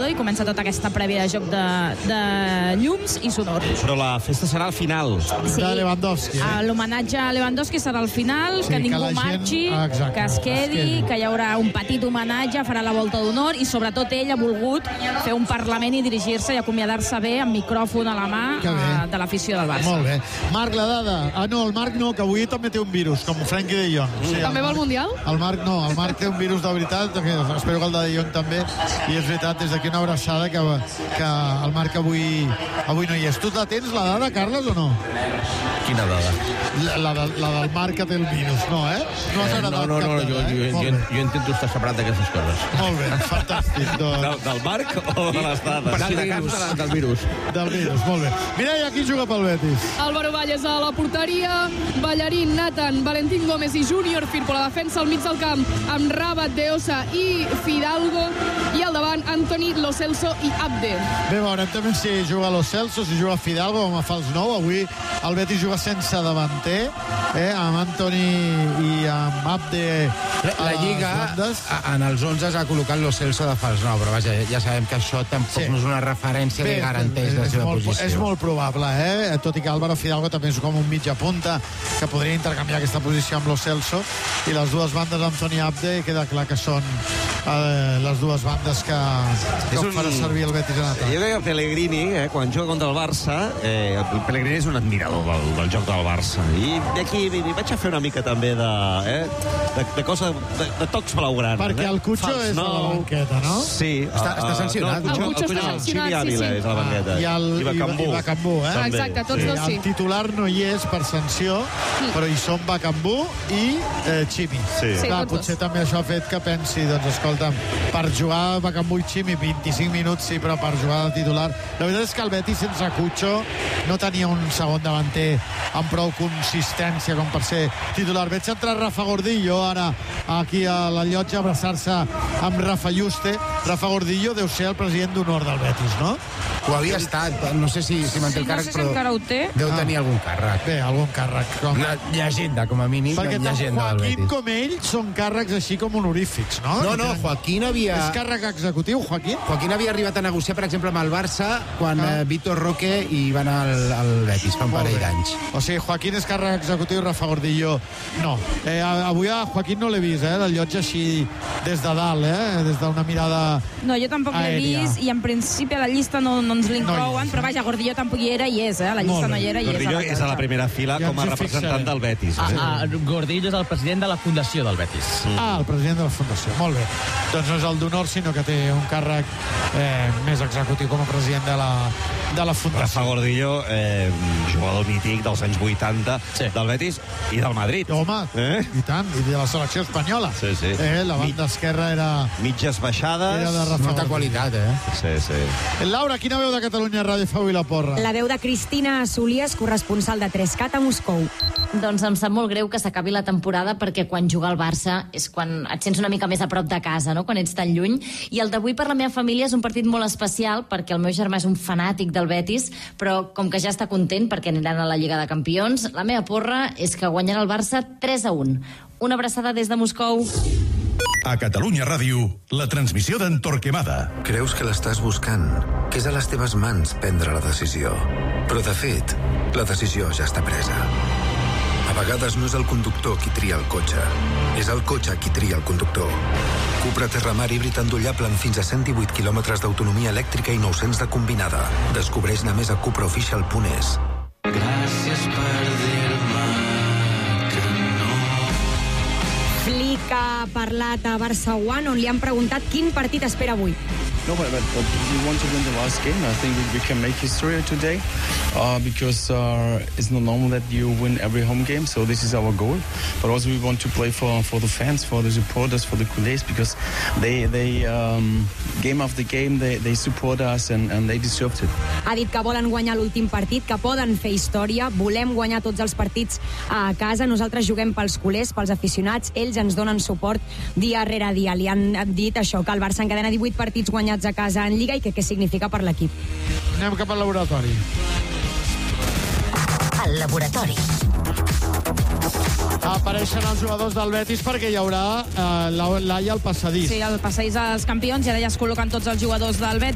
Prado i comença tota aquesta prèvia de joc de llums i sonor. Però la festa serà al final. Sí. De Lewandowski. L'homenatge a Lewandowski serà al final, Sí, que que ningú la gent- marxi, exacte, que es quedi, que hi haurà un petit homenatge, farà la volta d'honor i sobretot ell ha volgut fer un parlament i dirigir-se i acomiadar-se bé amb micròfon a la mà Que bé. de l'afició del Barça. Molt bé. Marc, la dada. No, el Marc no, que avui també té un virus, com Frenkie de Jong. Sí, També vol Mundial? El Marc no, el Marc té un virus de veritat, que espero que el de Jong també, i és veritat, des d'aquí una abraçada que el Marc avui no hi és. Tu la tens, la dada, Carles, o no? Quina dada? La del Marc que té el virus, no, eh? No has agradat No, cap dada, jo intento estar separat d'aquestes coses. Molt bé, fantàstic. Doncs, Del Marc o de les dades? Per si de cas, del virus. del virus, molt bé. Mireia, qui juga pel Betis? Álvaro Valles a la porteria, Ballarín, Nathan, Valentín Gómez i Júnior Firpo a la defensa al mig del camp amb Rabat, Deosa i Fidalgo, i al davant Antoni, Lo Celso i Abde. Bé, veurem també si juga Lo Celso, si juga Fidalgo com a fals nou. Avui el Betis juga sense davanter, amb Antoni i amb Abde a La les Lliga, bandes. en els 11 ha col·locat Lo Celso de fals nou, però vaja, ja sabem que això tampoc Sí. no és una referència que garanteix la seva posició. És molt probable, tot i que Álvaro Fidalgo també és com un mitja punta que podria intercanviar aquesta posició amb Lo Celso, i les dues bandes Antoni Abde queda clar que són les dues bandes que farà servir el Betis en atac. Jo crec que el Pellegrini, quan juga contra el Barça, el Pellegrini és un admirador del joc del Barça. I d'aquí vaig a fer una mica també de cosa, de tocs blaugrana. Perquè el Cucho és a la banqueta, no? Sí. Està sancionat. No, El Cucho està sancionat, Ximi Ávila sí. és a la banqueta. I Bacambú, també. Exacte, tots dos sí. El titular no hi és per sanció, però hi són Bacambú i Ximi. Sí. Sí, Clar, tots dos. potser també això ha fet que pensi, doncs escolta'm, per jugar Bacambú i Ximi 25 minuts sí, però per jugar de titular. La veritat és que el Betis sense Cucho no tenia un segon davanter amb prou consistència com per ser titular. Veig entrar Rafa Gordillo ara aquí a la llotja a abraçar-se amb Rafa Yuste. Rafa Gordillo deu ser el president d'honor del Betis, no? Ho havia estat, no sé si manté el No càrrec, sé si encara ho té. deu tenir algun càrrec. Bé, algun càrrec. Una llegenda, com a mínim, Perquè una tant llegenda del Joaquín Betis. com ell són càrrecs així com honorífics, no? No, Joaquín havia... És càrrec executiu, Joaquín? Joaquín havia arribat a negociar, per exemple, amb el Barça quan Vitor Roque hi va anar al Betis fa un parell d'anys. O sigui, Joaquín és càrrec executiu, Rafa Gordillo no. Avui a Joaquín no l'he vist, del llotja així des de dalt, des d'una mirada... No, jo tampoc l'he aèria. vist i en principi a la llista no ens l'inclouen, però vaja, Gordillo tampoc hi era i és, la llista no hi era i és. Gordillo és a la primera fila Ja com a ens hi representant fixarem. del Betis. Gordillo és el president de la fundació del Betis. El president de la Fundació, molt bé. Doncs no és el d'honor, sinó que té un càrrec més executiu com a president de la Fundació. Rafa Gordillo, jugador mític dels anys 80 del Betis i del Madrid. Home, i tant, i de la selecció espanyola. Sí, sí. La banda esquerra era Mitges baixades. de Rafa Molta Gordillo. qualitat, Sí. Laura, quina veu de Catalunya Ràdio fa avui la porra? La veu de Cristina Solies, corresponsal de 3CAT a Moscou. Doncs em sap molt greu que s'acabi la temporada perquè quan juga al Barça és quan et sents una mica més a prop de casa, no? Quan ets tan lluny. I el d'avui per la meva família és un partit molt especial perquè el meu germà és un fanàtic del Betis, però com que ja està content perquè aniran a la Lliga de Campions, la meva porra és que guanyarà el Barça 3-1. Una abraçada des de Moscou. A Catalunya Ràdio, la transmissió d'en Torquemada. Creus que l'estàs buscant, que és a les teves mans prendre la decisió. Però, de fet, la decisió ja està presa. A vegades no és el conductor qui tria el cotxe, és el cotxe qui tria el conductor. Cupra Terramar híbrid endollable amb fins a 118 km d'autonomia elèctrica i 900 de combinada. Descobreix-ne més a cupraofficial.es. Gràcies per dir-me que no. Flick ha parlat a Barça One, on li han preguntat quin partit espera avui. No, but we want to win the last game. I think we can make history today because it's not normal that you win every home game. So this is our goal. But also we want to play for the fans, for the supporters, for the culés, because they game after game they support us and they deserved it. Ha dit que volen guanyar l'últim partit, que poden fer història, volem guanyar tots els partits a casa, nosaltres juguem pels culers, pels aficionats, ells ens donen suport dia rere dia. Li han dit això, que el Barça encadena 18 partits guanyats a casa en Lliga i que què significa per l'equip. Anem cap al laboratori. Al laboratori. Apareixen els jugadors del Betis perquè hi haurà l'Aia al passadís. Sí, el passadís dels campions, i ara ja es col·loquen tots els jugadors del Betis.